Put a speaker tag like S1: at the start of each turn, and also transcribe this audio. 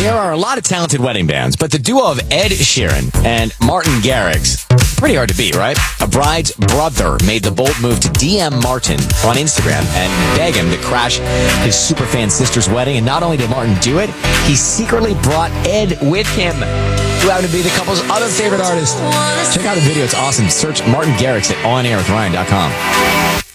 S1: There are a lot of talented wedding bands, but the duo of Ed Sheeran and Martin Garrix, pretty hard to beat, right? A bride's brother made the bold move to DM Martin on Instagram and beg him to crash his superfan sister's wedding. And not only did Martin do it, he secretly brought Ed with him, who happened to be the couple's other favorite artist. Check out the video. It's awesome. Search Martin Garrix at onairwithryan.com.